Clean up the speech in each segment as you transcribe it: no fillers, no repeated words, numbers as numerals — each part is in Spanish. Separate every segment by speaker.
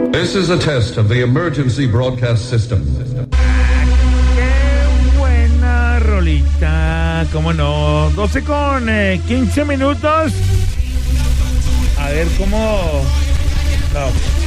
Speaker 1: This is a test of the emergency broadcast system.
Speaker 2: Qué buena rolita, cómo no. 12 con 15 minutos. A ver cómo. No.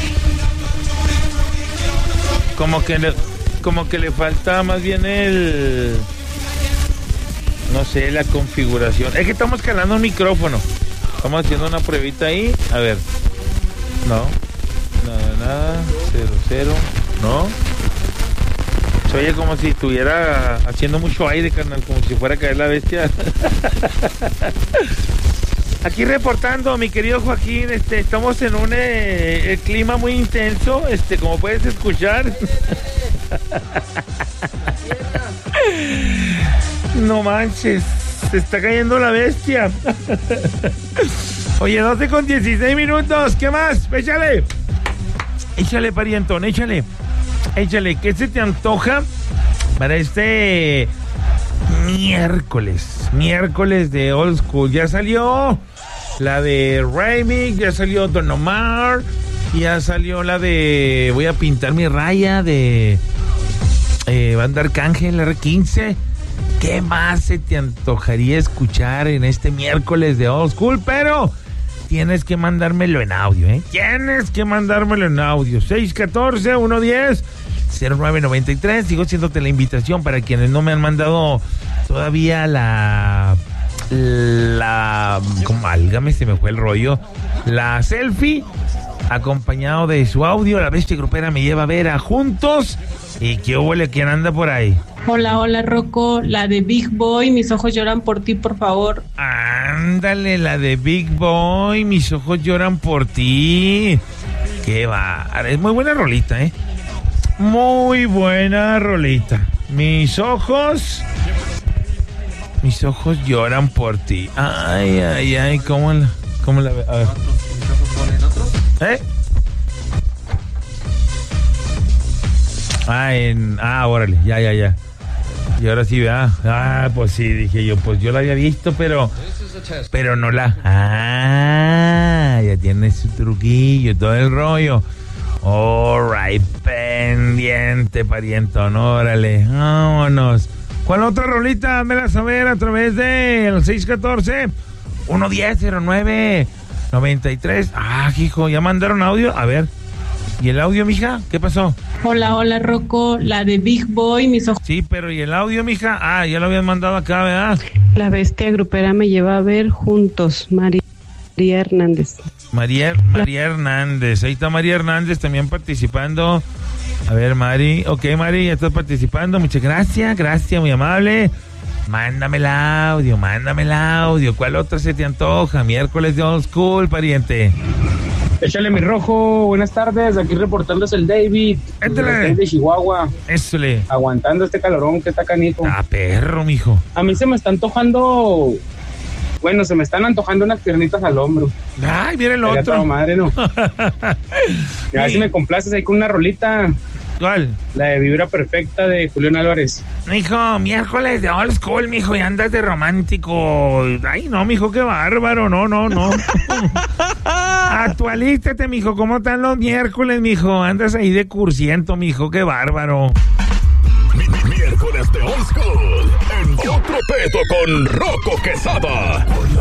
Speaker 2: Como que le falta más bien el. No sé, la configuración. Es que estamos calando un micrófono. Estamos haciendo una pruebita ahí. A ver. No. Nada. 0. No. Se oye como si estuviera haciendo mucho aire, carnal. Como si fuera a caer la bestia. Aquí reportando, mi querido Joaquín. Estamos en un clima muy intenso. Como puedes escuchar. No manches, se está cayendo la bestia. Oye, 12 con 16 minutos, ¿qué más? Échale, parientón, échale, ¿qué se te antoja para este miércoles de Old School? Ya salió la de Remix, ya salió Don Omar, ya salió la de Voy a pintar mi raya de Banda Arcángel R15. ¿Qué más se te antojaría escuchar en este miércoles de Old School? Pero tienes que mandármelo en audio, ¿eh? 614-110-0993. Sigo haciéndote la invitación para quienes no me han mandado todavía válgame, se me fue el rollo. La selfie, acompañado de su audio. La bestia grupera me lleva a ver a Juntos. ¿Y qué huele? ¿Quién anda por ahí?
Speaker 3: Hola, Rocco, la de Big Boy, Mis ojos lloran por ti, por favor.
Speaker 2: Ándale, la de Big Boy, Mis ojos lloran por ti. Qué va, es muy buena rolita, ¿eh? Muy buena rolita. Mis ojos lloran por ti. Ay, ¿cómo la ve? A ver. Órale, ya. Y ahora sí, ¿verdad? Pues sí, dije yo, pues yo la había visto, pero no la. Ya tiene su truquillo, todo el rollo. Alright, pendiente, parientón, órale, vámonos. ¿Cuál otra rolita? Hámela saber a través del 614-110-0993. Hijo, ¿ya mandaron audio? A ver. ¿Y el audio, mija? ¿Qué pasó?
Speaker 3: Hola, Rocco, la de Big Boy, Mis ojos...
Speaker 2: Sí, pero ¿y el audio, mija? Ya lo habían mandado acá, ¿verdad?
Speaker 3: La bestia grupera me lleva a ver Juntos, María Hernández.
Speaker 2: María Hernández, ahí está María Hernández también participando. A ver, Mari, ok, Mari, ya estás participando, muchas gracias, muy amable. Mándame el audio. ¿Cuál otra se te antoja? Miércoles de Old School, pariente.
Speaker 4: Échale mi rojo, buenas tardes, aquí reportándose el David.
Speaker 2: Éntale.
Speaker 4: De Chihuahua.
Speaker 2: Ésole.
Speaker 4: Aguantando este calorón que está canijo.
Speaker 2: Perro, mijo.
Speaker 4: A mí se me está antojando, se me están antojando unas piernitas al hombro.
Speaker 2: Ay, viene el otro.
Speaker 4: Toda madre, ¿no? A ver si me complaces ahí con una rolita.
Speaker 2: ¿Cuál?
Speaker 4: La de Vibra Perfecta de Julián Álvarez.
Speaker 2: Mijo, miércoles de Old School, mijo, y andas de romántico. Ay, no, mijo, qué bárbaro, no. Actualízate, mijo, ¿cómo están los miércoles, mijo? Andas ahí de cursiento, mijo, qué bárbaro.
Speaker 5: Miércoles de Old School, en otro pedo con Rocco Quesada.